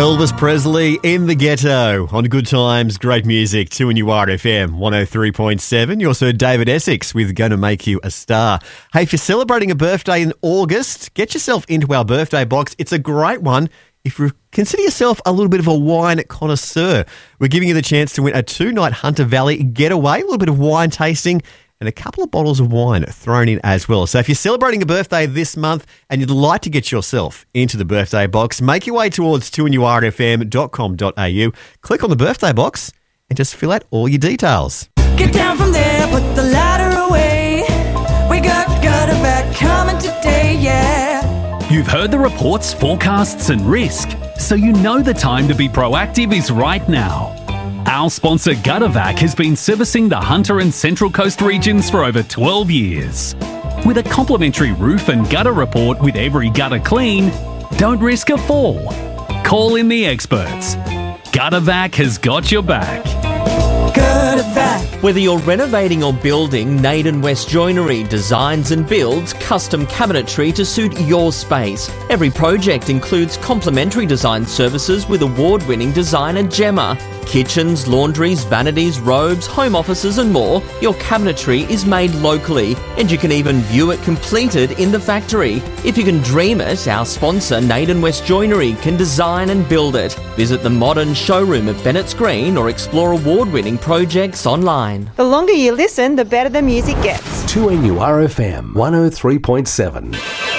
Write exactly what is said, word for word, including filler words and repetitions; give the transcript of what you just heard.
Elvis Presley in the Ghetto on Good Times, great music, two and you are F M one oh three point seven. You also heard David Essex with Gonna Make You a Star. Hey, if you're celebrating a birthday in August, get yourself into our birthday box. It's a great one if you consider yourself a little bit of a wine connoisseur. We're giving you the chance to win a two-night Hunter Valley getaway, a little bit of wine tasting, and a couple of bottles of wine thrown in as well. So if you're celebrating a birthday this month and you'd like to get yourself into the birthday box, make your way towards two and you are f m dot com dot a u. Click on the birthday box and just fill out all your details. Get down from there, put the ladder away. We got gutter back coming today, yeah. You've heard the reports, forecasts and risk, so you know the time to be proactive is right now. Our sponsor Guttervac has been servicing the Hunter and Central Coast regions for over twelve years. With a complimentary roof and gutter report with every gutter clean, don't risk a fall. Call in the experts. Guttervac has got your back. Guttervac. Whether you're renovating or building, Naden West Joinery designs and builds custom cabinetry to suit your space. Every project includes complimentary design services with award-winning designer Gemma. Kitchens, laundries, vanities, robes, home offices and more. Your cabinetry is made locally and you can even view it completed in the factory. If you can dream it, our sponsor Naden West Joinery can design and build it. Visit the modern showroom at Bennett's Green or explore award-winning projects online. The longer you listen, the better the music gets. two N U R F M one oh three point seven.